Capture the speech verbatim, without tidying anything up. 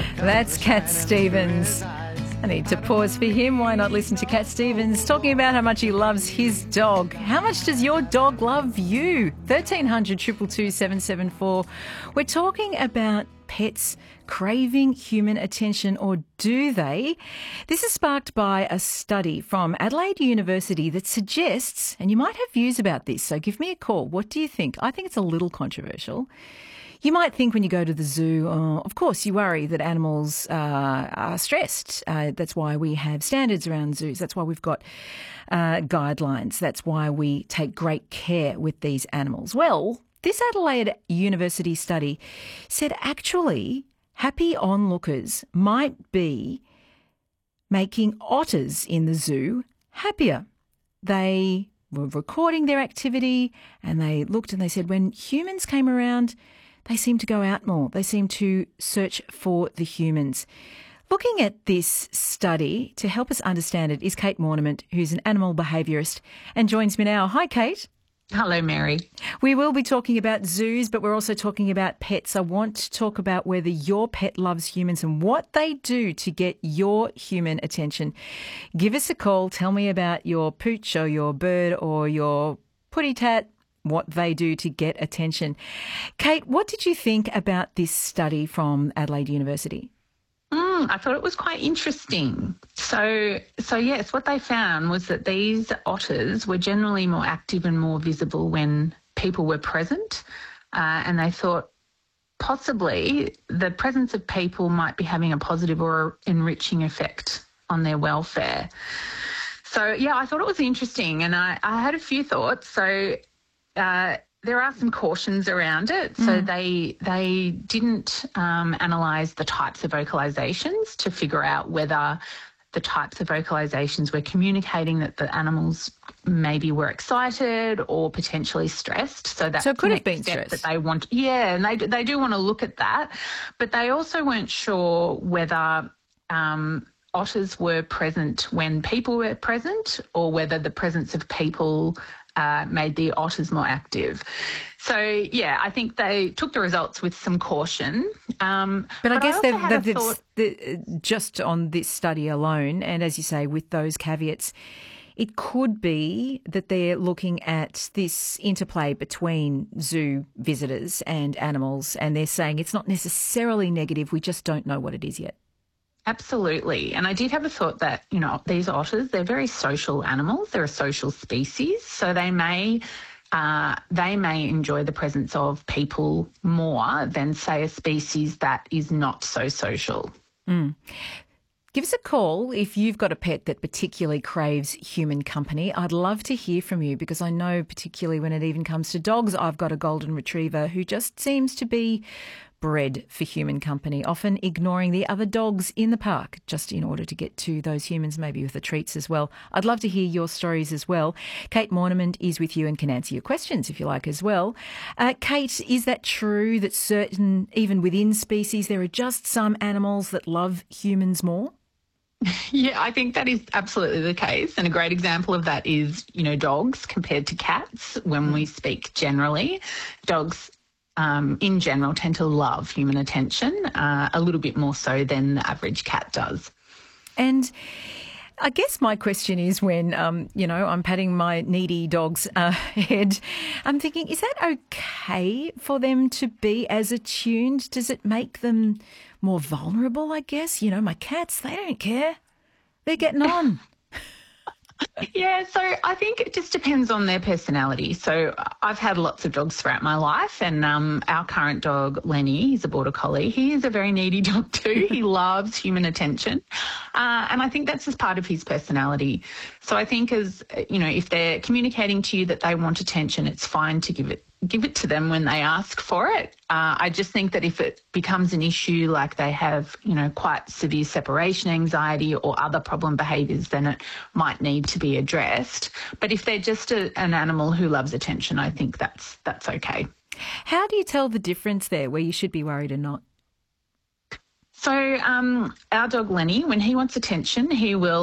That's Cat Stevens. I need to pause for him. Why not listen to Cat Stevens talking about how much he loves his dog? How much does your dog love you? thirteen hundred, two two two, seven seven four. We're talking about pets craving human attention, or do they? This is sparked by a study from Adelaide University that suggests, and you might have views about this, so give me a call. What do you think? I think it's a little controversial. You might think when you go to the zoo, oh, of course you worry that animals uh, are stressed. Uh, that's why we have standards around zoos. That's why we've got uh, guidelines. That's why we take great care with these animals. Well, this Adelaide University study said actually happy onlookers might be making otters in the zoo happier. They were recording their activity and they looked and they said when humans came around, they seem to go out more. They seem to search for the humans. Looking at this study to help us understand it is Kate Mornament, who's an animal behaviourist and joins me now. Hi, Kate. Hello, Mary. We will be talking about zoos, but we're also talking about pets. I want to talk about whether your pet loves humans and what they do to get your human attention. Give us a call. Tell me about your pooch or your bird or your putty tat, what they do to get attention. Kate, what did you think about this study from Adelaide University? Mm, I thought it was quite interesting. So, so yes, what they found was that these otters were generally more active and more visible when people were present, uh, and they thought possibly the presence of people might be having a positive or enriching effect on their welfare. So, yeah, I thought it was interesting, and I, I had a few thoughts. So, Uh, there are some cautions around it. So mm. they they didn't um, analyse the types of vocalisations to figure out whether the types of vocalisations were communicating that the animals maybe were excited or potentially stressed. So that's so it could the have been step stress. That they want. Yeah, and they they do want to look at that, but they also weren't sure whether Um, otters were present when people were present or whether the presence of people uh, made the otters more active. So, yeah, I think they took the results with some caution. Um, but I but guess I they've, they've, they've thought... the, just on this study alone, and as you say, with those caveats, it could be that they're looking at this interplay between zoo visitors and animals, and they're saying it's not necessarily negative, we just don't know what it is yet. Absolutely. And I did have a thought that, you know, these otters, they're very social animals. They're a social species. So they may uh, they may enjoy the presence of people more than, say, a species that is not so social. Mm. Give us a call if you've got a pet that particularly craves human company. I'd love to hear from you because I know particularly when it even comes to dogs, I've got a golden retriever who just seems to be bred for human company, often ignoring the other dogs in the park just in order to get to those humans, maybe with the treats as well. I'd love to hear your stories as well. Kate Mornament is with you and can answer your questions if you like as well. Uh, Kate, is that true that certain, even within species, there are just some animals that love humans more? Yeah, I think that is absolutely the case. And a great example of that is, you know, dogs compared to cats. When we speak generally, dogs Um, in general, tend to love human attention uh, a little bit more so than the average cat does. And I guess my question is when, um, you know, I'm patting my needy dog's uh, head, I'm thinking, is that okay for them to be as attuned? Does it make them more vulnerable, I guess? You know, my cats, they don't care. They're getting on. Yeah, so I think it just depends on their personality. So I've had lots of dogs throughout my life, and um, our current dog, Lenny, he's a border collie. He is a very needy dog too. He loves human attention, uh, and I think that's just part of his personality. So I think as, you know, if they're communicating to you that they want attention, it's fine to give it give it to them when they ask for it. Uh, I just think that if it becomes an issue like they have, you know, quite severe separation anxiety or other problem behaviours, then it might need to be addressed. But if they're just a, an animal who loves attention, I think that's that's okay. How do you tell the difference there where you should be worried or not? So um, our dog Lenny, when he wants attention, he will